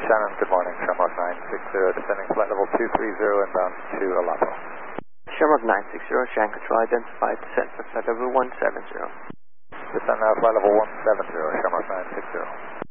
Shannon, good morning. Shamrock 960, descending flight level 230 inbound to Alapo. Shamrock 960, Shannon Control identified, descent for flight level 170. Descend now, flight level 170, Shamrock 960.